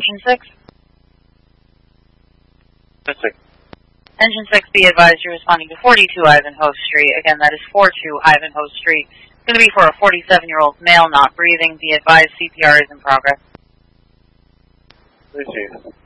Engine 6? 6. Engine 6, be advised you're responding to 42 Ivanhoe Street. Again, that is 42 Ivanhoe Street. It's going to be for a 47-year-old male not breathing. Be advised CPR is in progress. Receive.